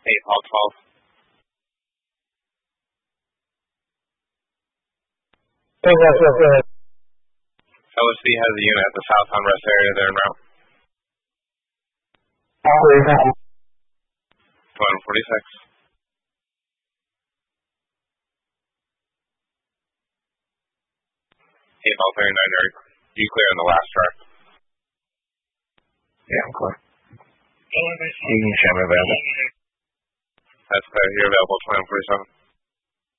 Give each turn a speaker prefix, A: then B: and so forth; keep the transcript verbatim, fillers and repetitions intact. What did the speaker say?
A: eight ball twelve.
B: Hey, yes, yes, go ahead.
A: L S B has a unit at the southbound rest area there en route. one forty-six. eight ball thirty-nine, are you clear on the last track?
B: Yeah, I'm clear. You can show me available.
A: That's clear. You're available twenty forty-seven.